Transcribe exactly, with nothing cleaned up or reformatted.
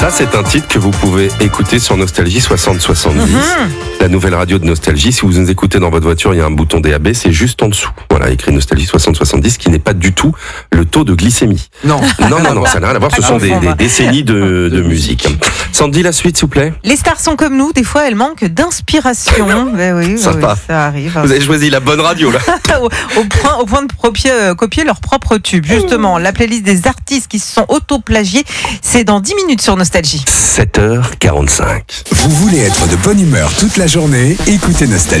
Ça, c'est un titre que vous pouvez écouter sur Nostalgie soixante soixante-dix. Mm-hmm. La nouvelle radio de Nostalgie. Si vous nous écoutez dans votre voiture, il y a un bouton D A B, c'est juste en dessous. Voilà, écrit Nostalgie soixante soixante-dix, qui n'est pas du tout le taux de glycémie. Non. Non, non, non, ça n'a rien à voir. Ce sont des, des décennies de, de musique. Sandy, la suite, s'il vous plaît. Les stars sont comme nous, des fois elles manquent d'inspiration. Ben oui, Sympa. Oui, ça arrive. Vous avez choisi la bonne radio, là. au, au, point, au point de copier, euh, copier leur propre tube. Justement, la playlist des artistes qui se sont auto-plagiés, c'est dans dix minutes sur Nostalgie. sept heures quarante-cinq. Vous voulez être de bonne humeur toute la journée? Écoutez Nostalgie.